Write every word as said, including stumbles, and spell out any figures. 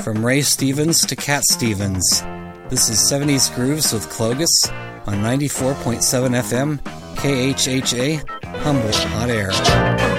From Ray Stevens to Cat Stevens, this is seventies Grooves with Clogus on ninety-four point seven F M, K H H A, Humboldt Hot Air.